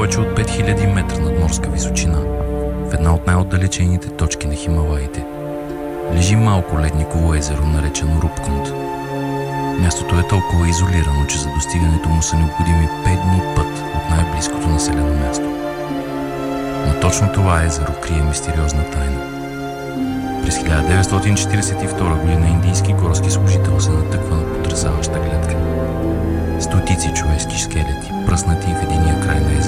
повече от 5000 метра надморска височина, в една от най-отдалечените точки на Хималаите, лежи малко ледниково езеро, наречено Рупкунд. Мястото е толкова изолирано, че за достигането му са необходими 5 дни път от най-близкото населено място. Но точно това езеро крие мистериозна тайна. През 1942 година индийски горски служител се натъква на потресаваща гледка. Стотици човешки скелети, пръснати в единия край на езеро.